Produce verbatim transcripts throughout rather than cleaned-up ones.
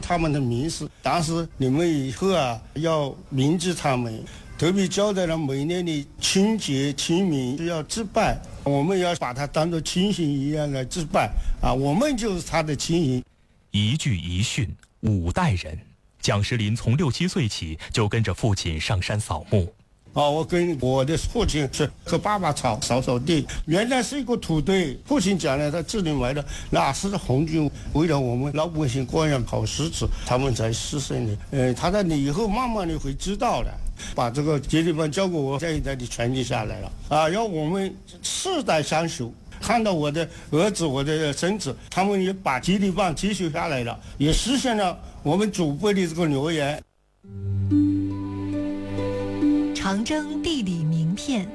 他们的名士，但是你们以后啊要铭记他们，特别交代了每年的清节清明要祭拜，我们要把它当作亲信一样来祭拜啊，我们就是他的亲信。 一句一训，五代人。蒋时林从六七岁起就跟着父亲上山扫墓。 哦，我跟我的父亲是和爸爸吵扫扫地，原来是一个土堆。父亲讲了，他这里埋的那是红军为了我们老百姓过上好日子，他们才牺牲的。呃，他在你以后慢慢的会知道的，把这个接力棒交给我这一代的传递下来了啊，要我们世代相守。看到我的儿子我的孙子，他们也把接力棒继续下来了，也实现了我们祖辈的这个留言。 长征地理名片。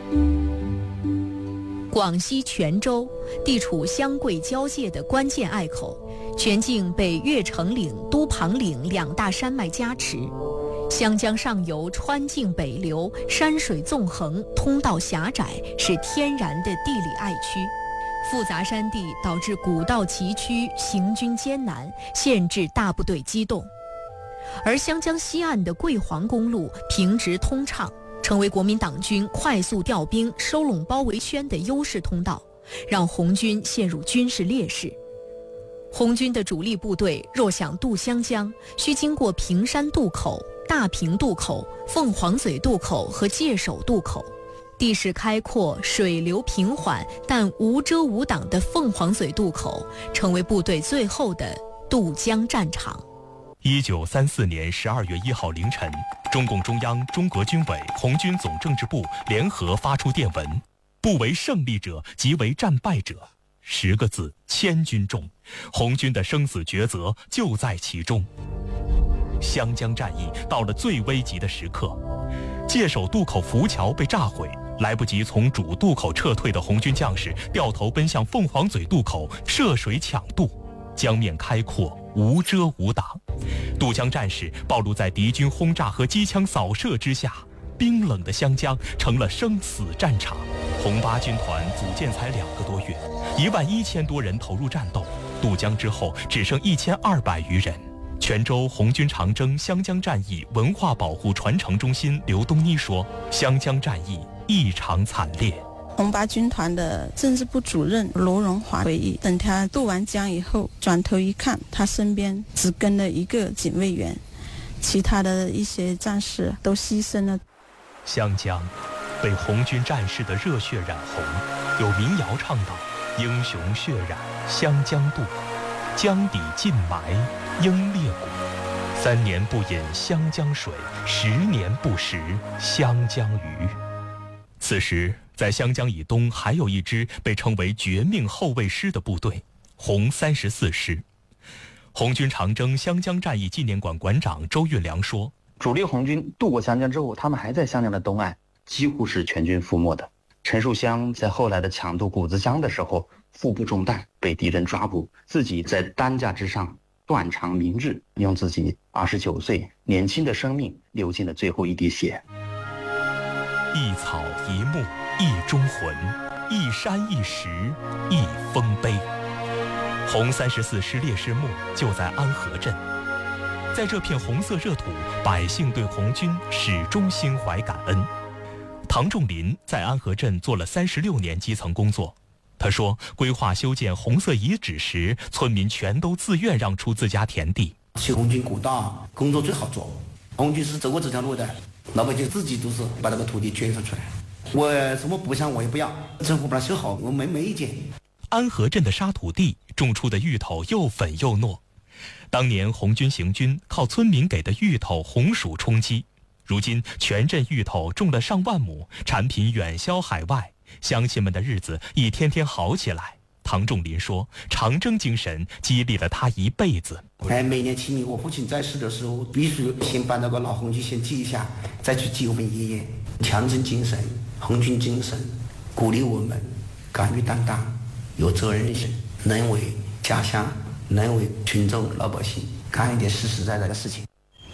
广西全州地处湘桂交界的关键隘口，全境被越城岭、都庞岭两大山脉加持，湘江上游川泾北流，山水纵横，通道狭窄，是天然的地理隘区。复杂山地导致古道崎岖，行军艰难，限制大部队机动。而湘江西岸的桂黄公路平直通畅，成为国民党军快速调兵、收拢包围圈的优势通道，让红军陷入军事劣势。红军的主力部队若想渡湘江，需经过平山渡口、大坪渡口、凤凰嘴渡口和界首渡口。地势开阔，水流平缓，但无遮无挡的凤凰嘴渡口成为部队最后的渡江战场。 一九三四年十二月一号凌晨，中共中央、中革军委、红军总政治部联合发出电文：不为胜利者，即为战败者。十个字，千钧重，红军的生死抉择就在其中。湘江战役到了最危急的时刻，界首渡口浮桥被炸毁，来不及从主渡口撤退的红军将士掉头奔向凤凰嘴渡口涉水抢渡，江面开阔，无遮无挡，渡江战士暴露在敌军轰炸和机枪扫射之下，冰冷的湘江成了生死战场。红八军团组建才两个多月，一万一千多人投入战斗，渡江之后只剩一千二百余人。泉州红军长征湘江战役文化保护传承中心刘东妮说，湘江战役异常惨烈。 红八军团的政治部主任罗荣华回忆，等他渡完江以后，转头一看，他身边只跟了一个警卫员，其他的一些战士都牺牲了。 湘江被红军战士的热血染红，有民谣唱道：英雄血染湘江渡，江底尽埋英烈骨。三年不饮湘江水，十年不食湘江鱼。此时在湘江以东还有一支被称为绝命后卫师的部队，红三十四师。红军长征湘江战役纪念馆馆长周运良说， 主力红军渡过湘江之后，他们还在湘江的东岸，几乎是全军覆没的。陈树湘在后来的抢渡谷子江的时候，腹部中弹被敌人抓捕，自己在担架之上断肠明志，用自己二十九岁年轻的生命流尽了最后一滴血。 一草一木一忠魂，一山一石一丰碑。红三十四师烈士墓就在安和镇，在这片红色热土，百姓对红军始终心怀感恩。唐仲林在安和镇做了三十六年基层工作，他说，规划修建红色遗址时，村民全都自愿让出自家田地。 修红军古道工作最好做，红军是走过这条路的，老百姓自己都是把这个土地捐出来。我什么补偿我也不要，政府把它修好，我没没意见。 安和镇的沙土地种出的芋头又粉又糯，当年红军行军靠村民给的芋头红薯充饥，如今全镇芋头种了上万亩，产品远销海外，乡亲们的日子一天天好起来。唐仲林说，长征精神激励了他一辈子。 哎，每年清明我父亲在世的时候，必须先把那个老红军先祭一下，再去祭我们爷爷。强征精神、红军精神鼓励我们敢于担当，有责任心，能为家乡，能为群众老百姓干一点实实在在的事情。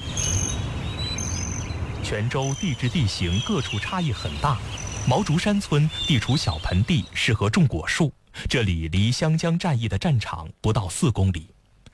泉州地质地形各处差异很大，毛竹山村地处小盆地，适合种果树，这里离湘江战役的战场不到四公里。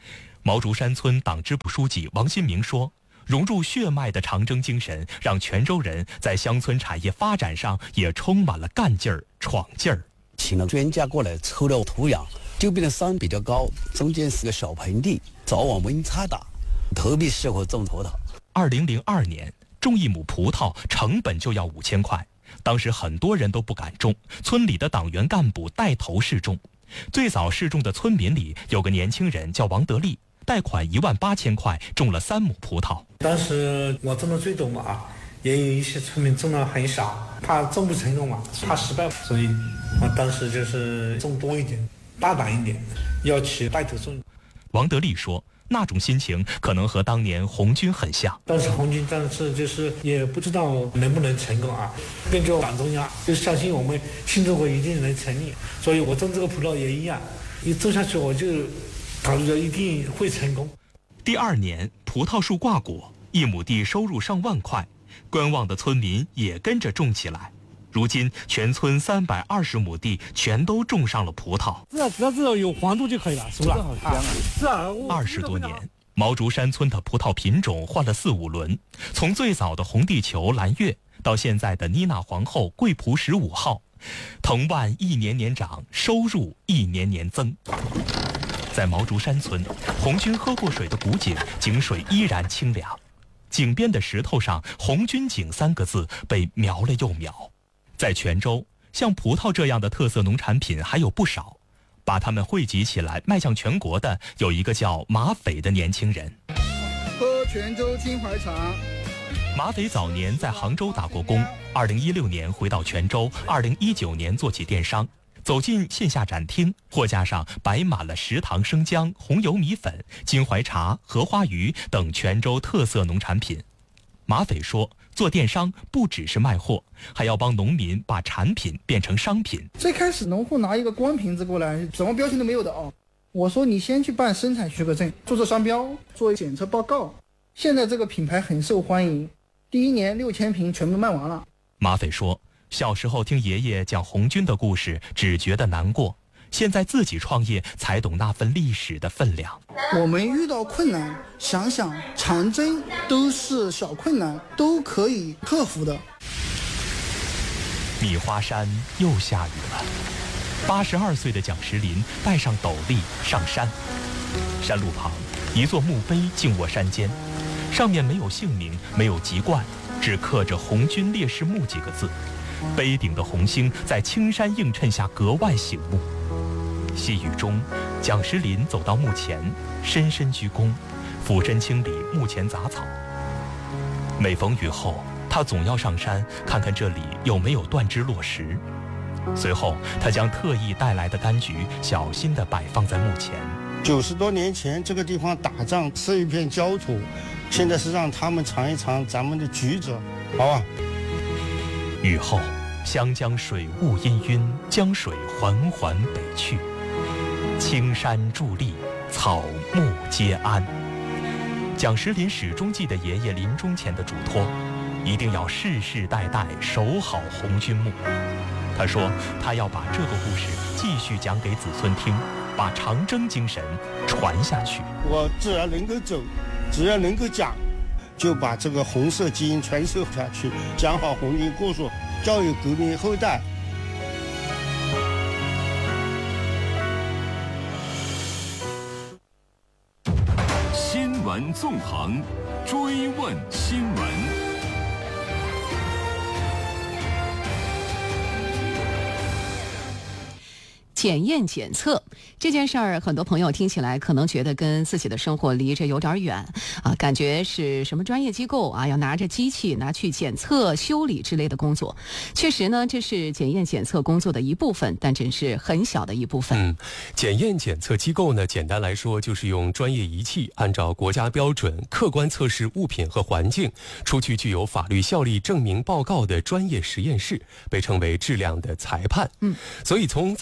毛竹山村党支部书记王新明说，融入血脉的长征精神，让泉州人在乡村产业发展上也充满了干劲儿、闯劲儿。 请了专家过来抽了土壤，周边的山比较高，中间是个小盆地，早晚温差大，特别适合种葡萄。 二零零二年，种一亩葡萄成本就要五千块，当时很多人都不敢种，村里的党员干部带头试种。最早试种的村民里有个年轻人叫王德利，贷款一万八千块种了三亩葡萄。 当时我种的最多嘛，也有一些村民种的很少，怕种不成功嘛，怕失败，所以我当时就是种多一点，大胆一点，要去带头种。 王德利说，那种心情可能和当年红军很像。 当时红军战士就是也不知道能不能成功啊，跟着党中央就相信我们新中国一定能成立，所以我种这个葡萄也一样，一种下去我就考虑着一定会成功。 第二年葡萄树挂果，一亩地收入上万块，观望的村民也跟着种起来。如今全村三百二十亩地全都种上了葡萄。 是啊，只要是有黄度就可以了，熟了。好香啊！是啊， 二十多年，毛竹山村的葡萄品种换了四五轮，从最早的红地球、蓝月，到现在的妮娜皇后、桂璞十五号，藤蔓一年年长，收入一年年增。在毛竹山村，红军喝过水的古井，井水依然清凉。井边的石头上“红军井”三个字被描了又描。在泉州，像葡萄这样的特色农产品还有不少，把它们汇集起来卖向全国的有一个叫马匪的年轻人。 喝泉州金怀茶。 马匪早年在杭州打过工，二零一六年回到泉州，二零一九年做起电商。走进线下展厅，货架上摆满了食堂生姜、红油米粉、金怀茶、荷花鱼等泉州特色农产品。马匪说，做电商不只是卖货，还要帮农民把产品变成商品。 最开始农户拿一个光瓶子过来，什么标签都没有的哦。我说你先去办生产许可证，注册商标，做检测报告。现在这个品牌很受欢迎，第一年六千瓶全部卖完了。 马匪说，小时候听爷爷讲红军的故事，只觉得难过，现在自己创业才懂那份历史的分量。 我们遇到困难，想想长征都是小困难，都可以克服的。 米花山又下雨了，八十二岁的蒋石林带上斗笠上山。山路旁，一座墓碑静卧山间，上面没有姓名，没有籍贯，只刻着“红军烈士墓”几个字。碑顶的红星在青山映衬下格外醒目。细雨中，蒋石林走到墓前，深深鞠躬，俯身清理墓前杂草。每逢雨后，他总要上山看看这里有没有断枝落石。随后，他将特意带来的柑橘小心地摆放在墓前。 九十多年前，这个地方打仗是一片焦土，现在是让他们尝一尝咱们的橘子，好吧？ 雨后，湘江水雾氤氲，江水缓缓北去，青山伫立，草木皆安。蒋石林始终记得爷爷临终前的嘱托，一定要世世代代守好红军墓。他说，他要把这个故事继续讲给子孙听，把长征精神传下去。 我只要能够走，只要能够讲，就把这个红色基因传授下去，讲好红军故事，教育革命后代。 新闻纵横，追问新闻。 检验检测这件事儿，很多朋友听起来可能觉得跟自己的生活离着有点远啊，感觉是什么专业机构啊，要拿着机器拿去检测、修理之类的工作。确实呢，这是检验检测工作的一部分，但只是很小的一部分。 嗯，检验检测机构呢，简单来说就是用专业仪器按照国家标准客观测试物品和环境，出具具有法律效力证明报告的专业实验室，被称为质量的裁判。 嗯， 所以从咱们每天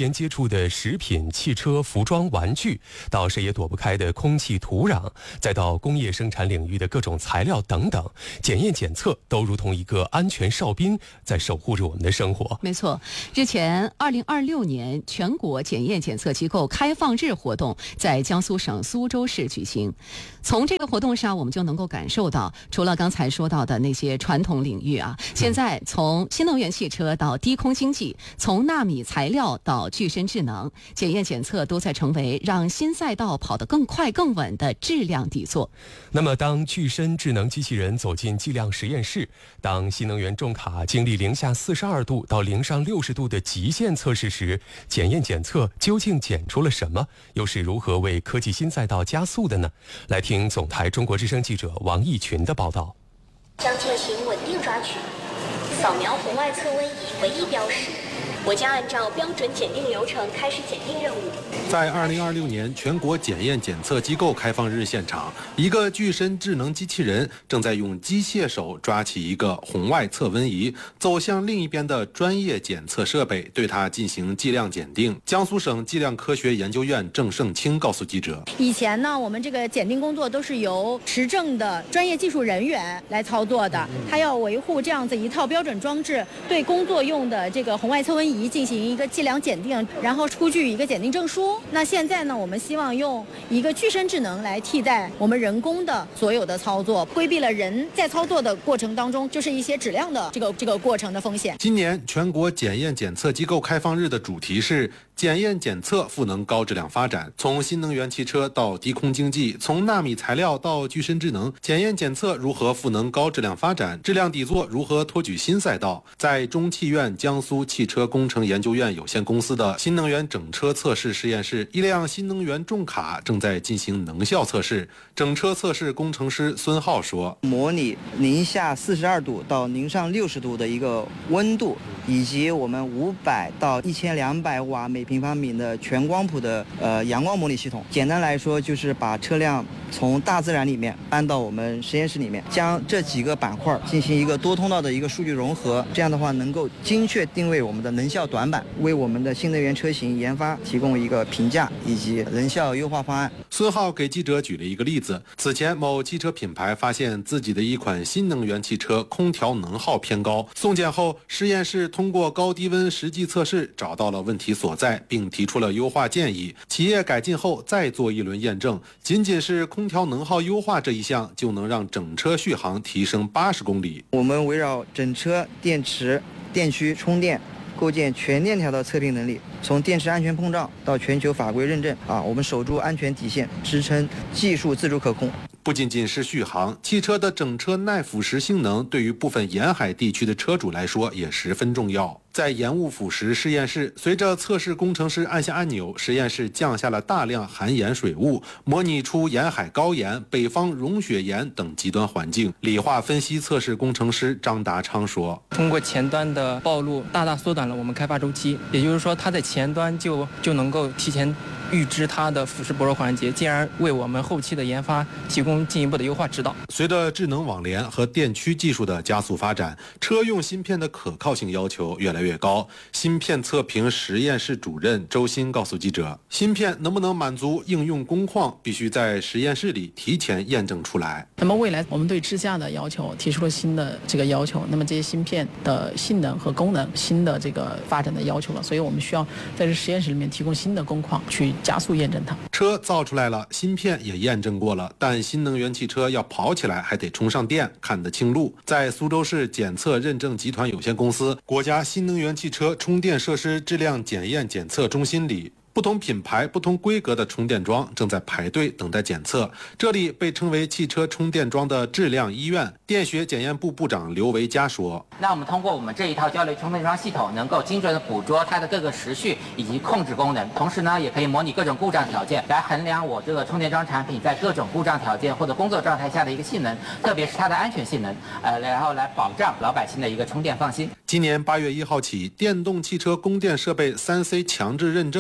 天接触的食品、汽车、服装、玩具，到谁也躲不开的空气、土壤，再到工业生产领域的各种材料等等，检验检测都如同一个安全哨兵，在守护着我们的生活。 没错，日前二零二六年全国检验检测机构开放日活动在江苏省苏州市举行。从这个活动上，我们就能够感受到，除了刚才说到的那些传统领域啊，现在从新能源汽车到低空经济，从纳米材料到具身智能，检验检测都在成为让新赛道跑得更快更稳的质量底座。 那么当具身智能机器人走进计量实验室，当新能源重卡经历零下四十二度到零上六十度的极限测试时，检验检测究竟检出了什么？又是如何为科技新赛道加速的呢？来听总台中国之声记者王义群的报道。 将进行稳定抓取，扫描红外测温仪唯一标识。我将按照标准检定流程开始检定任务。 在二零二六年全国检验检测机构开放日现场，一个具身智能机器人正在用机械手抓起一个红外测温仪，走向另一边的专业检测设备，对它进行计量检定。江苏省计量科学研究院郑胜清告诉记者： 以前呢，我们这个检定工作都是由持证的专业技术人员来操作的，他要维护这样子一套标准装置，对工作用的这个红外测温仪进行一个计量检定，然后出具一个检定证书。那现在呢，我们希望用一个具身智能来替代我们人工的所有的操作，规避了人在操作的过程当中就是一些质量的这个这个过程的风险。 今年全国检验检测机构开放日的主题是检验检测赋能高质量发展，从新能源汽车到低空经济，从纳米材料到具身智能，检验检测如何赋能高质量发展，质量底座如何托举新赛道。在中汽院江苏汽车工程研究院有限公司的新能源整车测试实验室，一辆新能源重卡正在进行能效测试。整车测试工程师孙浩说： 模拟零下四十二度到零上六十度的一个温度，以及我们五百到一千两百瓦每平方米的全光谱的呃阳光模拟系统。简单来说，就是把车辆从大自然里面搬到我们实验室里面，将这几个板块进行一个多通道的一个数据融合，这样的话能够精确定位我们的能效短板，为我们的新能源车型研发提供一个评价以及能效优化方案。 孙浩给记者举了一个例子，此前某汽车品牌发现自己的一款新能源汽车空调能耗偏高，送检后实验室通过高低温实际测试找到了问题所在，并提出了优化建议。企业改进后再做一轮验证，仅仅是空调能耗优化这一项就能让整车续航提升八十公里。 我们围绕整车电池、电驱、充电构建全链条的测评能力，从电池安全碰撞到全球法规认证啊，我们守住安全底线，支撑技术自主可控。 不仅仅是续航，汽车的整车耐腐蚀性能对于部分沿海地区的车主来说也十分重要。在盐雾腐蚀实验室，随着测试工程师按下按钮，实验室降下了大量含盐水雾，模拟出沿海高盐、北方融雪盐等极端环境。理化分析测试工程师张达昌说： 通过前端的暴露，大大缩短了我们开发周期，也就是说它在前端就就能够提前预知它的腐蚀薄弱环节，进而为我们后期的研发提供进一步的优化指导。 随着智能网联和电驱技术的加速发展，车用芯片的可靠性要求越来越高。芯片测评实验室主任周鑫告诉记者，芯片能不能满足应用工况，必须在实验室里提前验证出来。 那么未来我们对支架的要求提出了新的这个要求，那么这些芯片的性能和功能新的这个发展的要求了，所以我们需要在这实验室里面提供新的工况去加速验证它。 车造出来了，芯片也验证过了，但新能源汽车要跑起来还得充上电，看得清路。在苏州市检测认证集团有限公司国家新能源汽车充电设施质量检验检测中心里，不同品牌、不同规格的充电桩正在排队等待检测。这里被称为汽车充电桩的质量医院。电学检验部部长刘维佳说： 那我们通过我们这一套交流充电桩系统，能够精准的捕捉它的各个时序以及控制功能，同时呢，也可以模拟各种故障条件，来衡量我这个充电桩产品在各种故障条件或者工作状态下的一个性能，特别是它的安全性能，呃，然后来保障老百姓的一个充电放心。 今年八月一号起，电动汽车供电设备三 C 强制认证正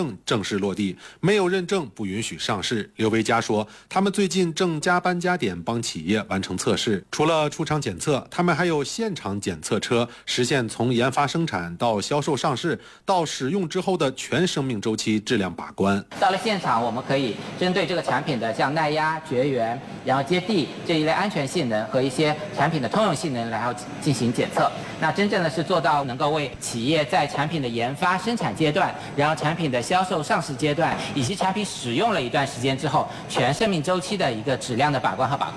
正式落地，没有认证不允许上市。刘维佳说，他们最近正加班加点帮企业完成测试，除了出厂检测，他们还有现场检测车，实现从研发生产到销售上市到使用之后的全生命周期质量把关。 到了现场，我们可以针对这个产品的像耐压、绝缘，然后接地这一类安全性能和一些产品的通用性能来要进行检测。那真正的是做到能够为企业在产品的研发生产阶段，然后产品的销售上市阶段，以及产品使用了一段时间之后全生命周期的一个质量的把关和把控。